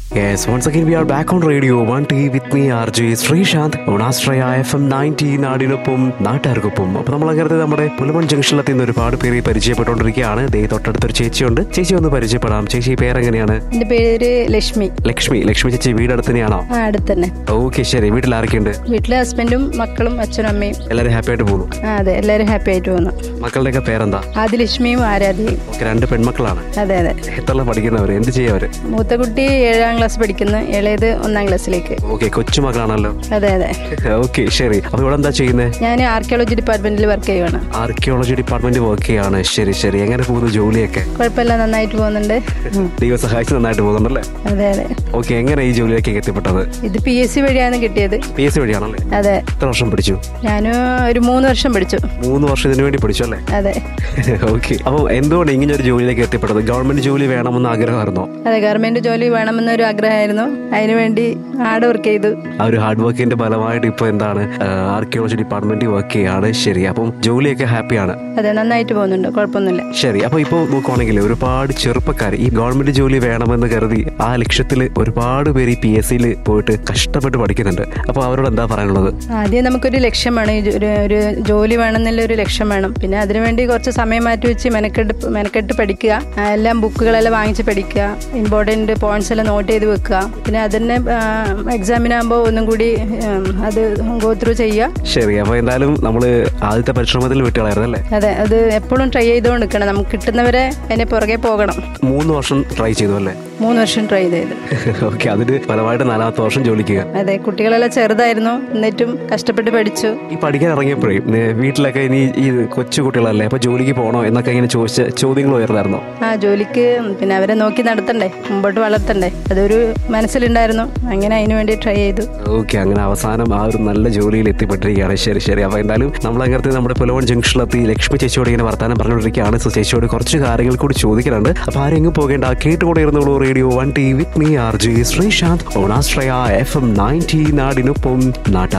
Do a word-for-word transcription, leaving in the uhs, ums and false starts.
Yes, once again we are back on Radio one T with me R J Srishant on Astraya F M ninety നാടിനൊപ്പം നാട്ടുകാർക്കൊപ്പം. അപ്പോൾ നമ്മൾ അങ്ങനത്തെ നമ്മുടെ പുലമൺ ജംഗ്ഷനിലെത്തി നിന്ന് ഒരുപാട് പേര് പരിചയപ്പെട്ടുകൊണ്ടിരിക്കുകയാണ്. ദേ തൊട്ടടുത്തൊരു ചേച്ചിയുണ്ട്. ചേച്ചി ഒന്ന് പരിചയപ്പെടാം. ചേച്ചി പേരെങ്ങനെയാണ്? എന്റെ പേര് ലക്ഷ്മി. ലക്ഷ്മി ലക്ഷ്മി ചേച്ചി വീട് അടുത്ത് തന്നെയാണോ? ആ, അടുത്ത് തന്നെ. ഓക്കെ, ശരി. വീട്ടിൽ ആരൊക്കെയുണ്ട്? വീട്ടിലെ ഹസ്ബൻഡും മക്കളും അച്ഛനും അമ്മയും. എല്ലാവരും ഹാപ്പി ആയിട്ട് പോകുന്നു? ആ, അതെ, എല്ലാവരും ഹാപ്പി ആയിട്ട് പോകുന്നു. മക്കളുടെയൊക്കെ പേരെന്താ? ആദിലക്ഷ്മിയും ആരാധ്യയും. ഓക്കെ, രണ്ട് പെൺമക്കളാണ്. അതെ അതെ. എത്ര പഠിക്കുന്നവർ? എന്ത് ചെയ്യവര്? മൂത്ത കുട്ടി ഏഴാം ക്ലാസ് പഠിക്കുന്നു, ഇളയത് ഒന്നാം ക്ലാസ്സിലേക്ക്. ഓക്കെ, കൊച്ചുമക്കളാണല്ലോ. അതെ അതെ. ഓക്കെ, ശരി. അപ്പൊ ഇവിടെ എന്താ ചെയ്യുന്നത്? ഞാൻ ആർക്കിയോളജി ഡിപ്പാർട്ട്മെന്റിൽ വർക്ക് ചെയ്യുവാണ്. ആർക്കിയോളജി ഡിപ്പാർട്ട്മെന്റ് വർക്ക് ചെയ്യാണ്. ശരി ശരി. എങ്ങനെ പോകുന്നു ജോലിയൊക്കെ? കുഴപ്പമില്ല, നന്നായിട്ട് പോകുന്നുണ്ട്. ദൈവം സഹായിച്ച് നന്നായിട്ട് പോകുന്നുണ്ടല്ലേ? അതെ അതെ. ഓക്കെ, എങ്ങനെ ഈ ജോലിയിലേക്ക് എത്തിപ്പെട്ടത്? ഇത് പി എസ് സി വഴിയാണ് കിട്ടിയത്. P S C വഴിയാണല്ലേ? അതെ. എത്ര വർഷം പഠിച്ചു? ഞാൻ ഒരു മൂന്ന് വർഷം പഠിച്ചു. മൂന്ന് വർഷം ഇതിനു വേണ്ടി പഠിച്ചു അല്ലേ? അതെ. ഓക്കെ, അപ്പൊ എന്തുകൊണ്ട് ഇങ്ങനെ ഒരു ജോലിയിലേക്ക് എത്തിപ്പെട്ടത്? ഗവൺമെന്റ് ജോലി വേണമെന്ന് ആഗ്രഹമായിരുന്നോ? അതെ, ഗവൺമെന്റ് ജോലി വേണമെന്നൊരു ആഗ്രഹമായിരുന്നു. അതിനുവേണ്ടി ഹാർഡ് വർക്ക് ചെയ്തു. ആ ഒരു ഹാർഡ് വർക്കിന്റെ ഫലമായിട്ട് ഇപ്പൊ എന്താണ് ആർക്കിയോളജി ഡിപ്പാർട്ട്മെന്റിൽ വർക്ക് ചെയ്യാണ്. ശരി, അപ്പം ജോലിയൊക്കെ ഹാപ്പിയാണ്? അതെ, നന്നായിട്ട് പോകുന്നുണ്ട്, കുഴപ്പമൊന്നുമില്ല. ശരി. അപ്പൊ ഇപ്പൊ നോക്കുവാണെങ്കിൽ ഒരുപാട് ചെറുപ്പക്കാർ ഈ ഗവൺമെന്റ് ജോലി വേണമെന്ന് കരുതി ആ ലക്ഷ്യത്തിൽ ഒരുപാട് പേര് ഈ പി എസ് സിയിൽ പോയിട്ട് കഷ്ടപ്പെട്ട് പഠിക്കുന്നുണ്ട്. അപ്പൊ അവരോട് എന്താ പറയാനുള്ളത്? ആദ്യം നമുക്കൊരു ലക്ഷ്യമാണ്, ഒരു ജോലി വേണമെന്നുള്ള ഒരു ലക്ഷ്യം വേണം. പിന്നെ അതിനുവേണ്ടി കുറച്ച് സമയം മാറ്റി വെച്ച് മെനക്കെട്ട് മെനക്കെട്ട് പഠിക്കുക. എല്ലാം ബുക്കുകളെല്ലാം വാങ്ങിച്ച് പഠിക്കുക. ഇമ്പോർട്ടൻറ്റ് പോയിന്റ്സ് എല്ലാം നോട്ട് ചെയ്ത് വെക്കുക. പിന്നെ അതിനെ എക്സാമിനാകുമ്പോൾ ഒന്നും കൂടി അത് ഗോ ത്രൂ ചെയ്യുക. ശരി. അപ്പൊ എന്തായാലും നമ്മള് ആദ്യത്തെ പരിശ്രമത്തിൽ വിട്ടുകളായിരുന്നു അല്ലേ? അതെ, അത് എപ്പോഴും ട്രൈ ചെയ്തുകൊണ്ട് നിൽക്കണം. നമുക്ക് കിട്ടുന്നവരെ അതിനെ പുറകെ പോകണം. മൂന്ന് വർഷം ട്രൈ ചെയ്തു അല്ലേ? മൂന്ന് വർഷം ട്രൈ ചെയ്ത്. ഓക്കെ, അതിന് ഫലമായിട്ട് നാലാമത്തെ വർഷം ജോലിക്ക്. അതെ, കുട്ടികളെല്ലാം ചെറുതായിരുന്നു, എന്നിട്ടും കഷ്ടപ്പെട്ട് പഠിച്ചു. ഈ പഠിക്കാൻ ഇറങ്ങിയപ്പോഴേ വീട്ടിലൊക്കെ ഇനി ഈ കൊച്ചു കുട്ടികളല്ലേ, അപ്പൊ ജോലിക്ക് പോകണോ എന്നൊക്കെ ഇങ്ങനെ ചോദിച്ച ചോദ്യങ്ങൾ ഉയർന്നായിരുന്നോ? ആ, ജോലിക്ക് പിന്നെ അവരെ നോക്കി നടത്തണ്ടേ, മുമ്പോട്ട് വളർത്തണ്ടേ, അതൊരു മനസ്സിലുണ്ടായിരുന്നു. അങ്ങനെ അതിനു വേണ്ടി ട്രൈ ചെയ്തു. ഓക്കെ, അങ്ങനെ അവസാനം ആ ഒരു നല്ല ജോലിയിൽ എത്തിപ്പെട്ടിരിക്കുകയാണ്. ശരി ശരി. അപ്പൊ എന്തായാലും നമ്മൾ അങ്ങനത്തെ നമ്മുടെ പുലവൺ ജംഗ്ഷനിലെത്തി ലക്ഷ്മി ചേച്ചിയോട് ഇങ്ങനെ വർത്താനം പറഞ്ഞുകൊണ്ടിരിക്കുകയാണ്. സോ ചേച്ചിയോട് കുറച്ച് കാര്യങ്ങൾ കൂടി ചോദിക്കാനുണ്ട്. അപ്പൊ ആരെങ്കിലും പോകേണ്ട, കേട്ടുകൂടെ ഇരുന്നോളൂ radio one T with me R J Sreesanth on ആസ്ട്രയ F M ninety നാടിനൊപ്പം നാട്ടാർ.